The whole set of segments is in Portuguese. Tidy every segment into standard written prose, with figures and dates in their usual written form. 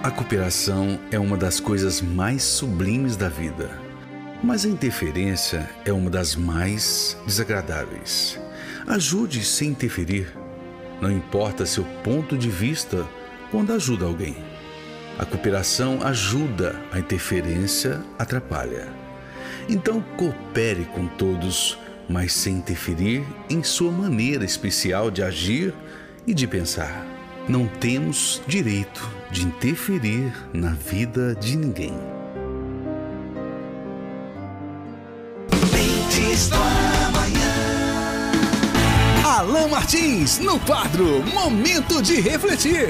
A cooperação é uma das coisas mais sublimes da vida, mas a interferência é uma das mais desagradáveis. Ajude sem interferir. Não importa seu ponto de vista quando ajuda alguém. A cooperação ajuda, a interferência atrapalha. Então coopere com todos, mas sem interferir em sua maneira especial de agir e de pensar. Não temos direito de interferir na vida de ninguém. Mentes do Amanhã. Alan Martins, no quadro Momento de Refletir.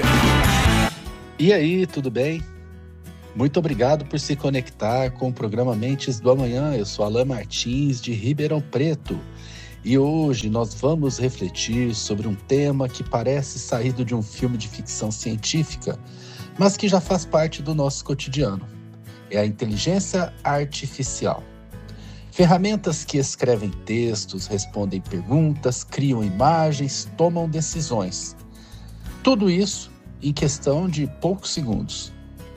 E aí, tudo bem? Muito obrigado por se conectar com o programa Mentes do Amanhã. Eu sou Alan Martins, de Ribeirão Preto. E hoje nós vamos refletir sobre um tema que parece saído de um filme de ficção científica, mas que já faz parte do nosso cotidiano. É a inteligência artificial. Ferramentas que escrevem textos, respondem perguntas, criam imagens, tomam decisões. Tudo isso em questão de poucos segundos.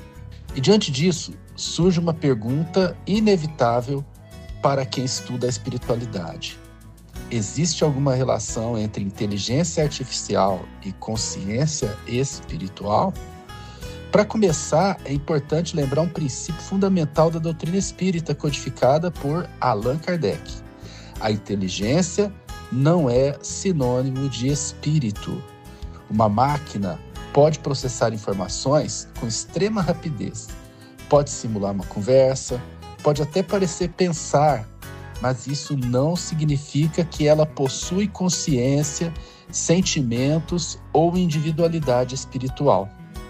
E diante disso, surge uma pergunta inevitável para quem estuda a espiritualidade. Existe alguma relação entre inteligência artificial e consciência espiritual? Para começar, é importante lembrar um princípio fundamental da doutrina espírita codificada por Allan Kardec. A inteligência não é sinônimo de espírito. Uma máquina pode processar informações com extrema rapidez, pode simular uma conversa, pode até parecer pensar, mas isso não significa que ela possui consciência, sentimentos ou individualidade espiritual.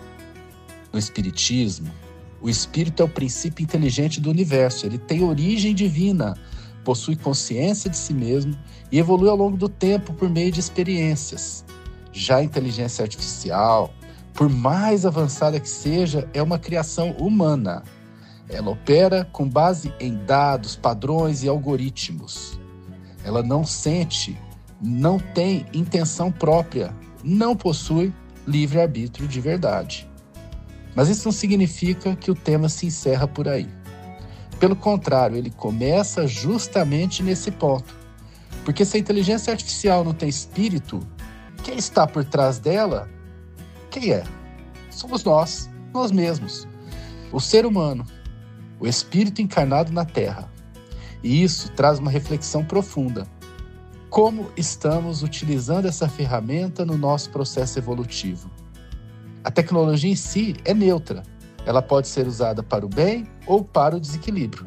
No Espiritismo, o espírito é o princípio inteligente do universo, ele tem origem divina, possui consciência de si mesmo e evolui ao longo do tempo por meio de experiências. Já a inteligência artificial, por mais avançada que seja, é uma criação humana. Ela opera com base em dados, padrões e algoritmos. Ela não sente, não tem intenção própria, não possui livre-arbítrio de verdade. Mas isso não significa que o tema se encerra por aí. Pelo contrário, ele começa justamente nesse ponto. Porque se a inteligência artificial não tem espírito, quem está por trás dela? Quem é? Somos nós mesmos. O ser humano. O espírito encarnado na Terra. E isso traz uma reflexão profunda. Como estamos utilizando essa ferramenta no nosso processo evolutivo? A tecnologia em si é neutra. Ela pode ser usada para o bem ou para o desequilíbrio.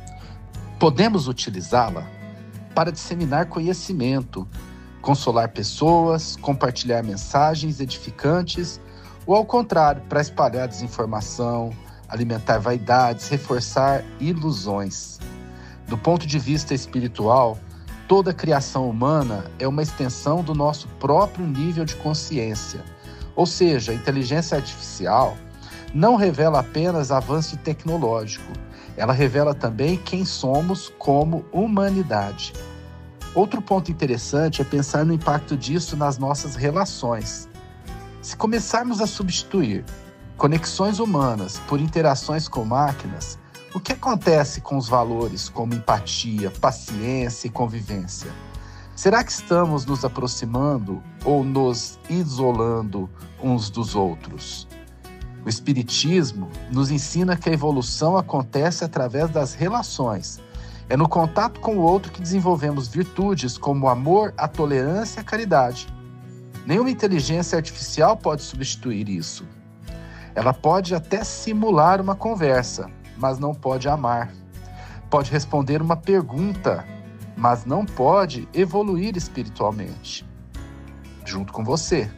Podemos utilizá-la para disseminar conhecimento, consolar pessoas, compartilhar mensagens edificantes, ou ao contrário, para espalhar desinformação, alimentar vaidades, reforçar ilusões. Do ponto de vista espiritual, toda a criação humana é uma extensão do nosso próprio nível de consciência. Ou seja, a inteligência artificial não revela apenas avanço tecnológico, ela revela também quem somos como humanidade. Outro ponto interessante é pensar no impacto disso nas nossas relações. Se começarmos a substituir conexões humanas por interações com máquinas, o que acontece com os valores como empatia, paciência e convivência? Será que estamos nos aproximando ou nos isolando uns dos outros? O Espiritismo nos ensina que a evolução acontece através das relações. É no contato com o outro que desenvolvemos virtudes como o amor, a tolerância e a caridade. Nenhuma inteligência artificial pode substituir isso. Ela pode até simular uma conversa, mas não pode amar. Pode responder uma pergunta, mas não pode evoluir espiritualmente, junto com você.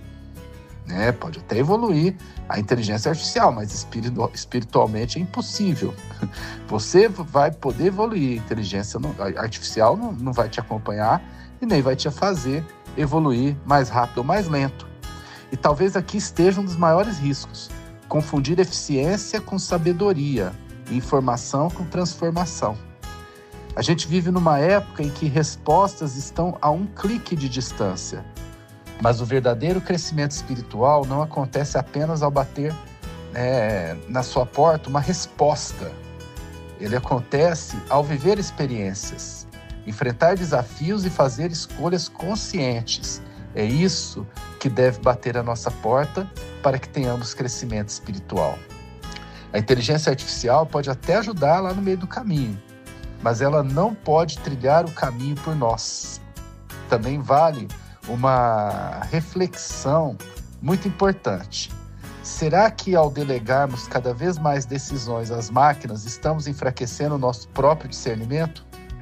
Pode até evoluir a inteligência artificial, mas espiritualmente é impossível. Você vai poder evoluir, a inteligência artificial não vai te acompanhar e nem vai te fazer evoluir mais rápido ou mais lento. E talvez aqui esteja um dos maiores riscos: confundir eficiência com sabedoria, informação com transformação. A gente vive numa época em que respostas estão a um clique de distância. Mas o verdadeiro crescimento espiritual não acontece apenas ao bater na sua porta uma resposta. Ele acontece ao viver experiências, enfrentar desafios e fazer escolhas conscientes. É isso que deve bater a nossa porta para que tenhamos crescimento espiritual. A inteligência artificial pode até ajudar lá no meio do caminho, mas ela não pode trilhar o caminho por nós. Também vale uma reflexão muito importante. Será que ao delegarmos cada vez mais decisões às máquinas, estamos enfraquecendo o nosso próprio discernimento?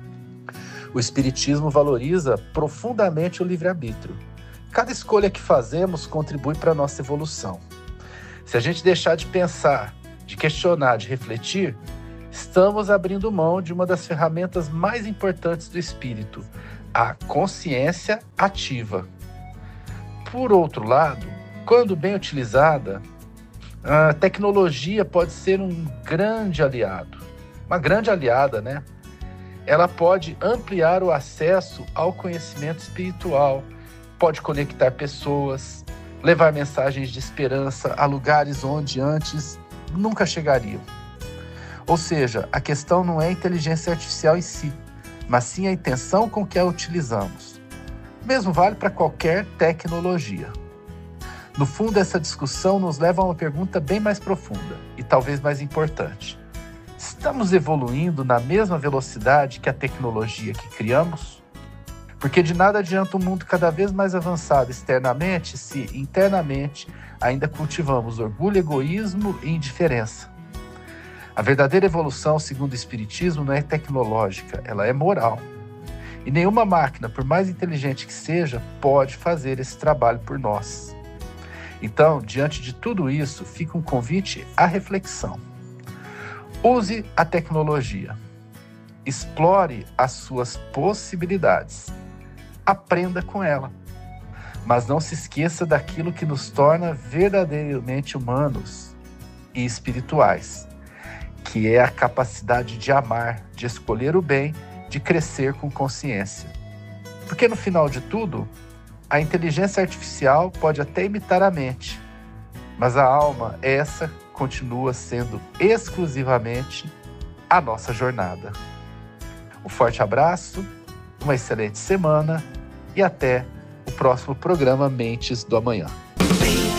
O Espiritismo valoriza profundamente o livre-arbítrio. Cada escolha que fazemos contribui para a nossa evolução. Se a gente deixar de pensar, de questionar, de refletir, estamos abrindo mão de uma das ferramentas mais importantes do espírito, a consciência ativa. Por outro lado, quando bem utilizada, a tecnologia pode ser um grande aliado, uma grande aliada, né? Ela pode ampliar o acesso ao conhecimento espiritual, pode conectar pessoas, levar mensagens de esperança a lugares onde antes nunca chegariam. Ou seja, a questão não é a inteligência artificial em si, mas sim a intenção com que a utilizamos. O mesmo vale para qualquer tecnologia. No fundo, essa discussão nos leva a uma pergunta bem mais profunda e talvez mais importante. Estamos evoluindo na mesma velocidade que a tecnologia que criamos? Porque de nada adianta um mundo cada vez mais avançado externamente se internamente ainda cultivamos orgulho, egoísmo e indiferença. A verdadeira evolução, segundo o Espiritismo, não é tecnológica, ela é moral. E nenhuma máquina, por mais inteligente que seja, pode fazer esse trabalho por nós. Então, diante de tudo isso, fica um convite à reflexão. Use a tecnologia. Explore as suas possibilidades. Aprenda com ela. Mas não se esqueça daquilo que nos torna verdadeiramente humanos e espirituais, que é a capacidade de amar, de escolher o bem, de crescer com consciência. Porque no final de tudo, a inteligência artificial pode até imitar a mente, mas a alma, essa continua sendo exclusivamente a nossa jornada. Um forte abraço, uma excelente semana e até o próximo programa Mentes do Amanhã.